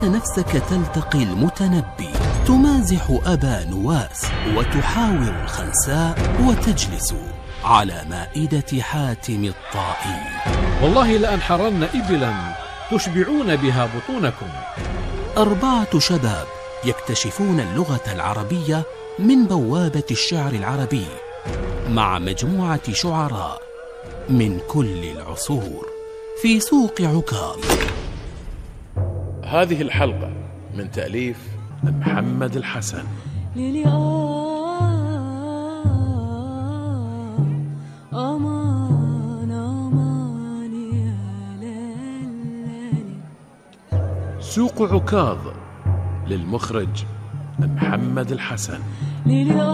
نفسك تلتقي المتنبي، تمازح أبا نواس وتحاور الخنساء وتجلس على مائدة حاتم الطائي. والله لأنحرن إبلا تشبعون بها بطونكم. 4 شباب يكتشفون اللغة العربية من بوابة الشعر العربي مع مجموعة شعراء من كل العصور في سوق عكاظ. هذه الحلقة من تأليف محمد الحسن. سوق عكاظ للمخرج محمد الحسن.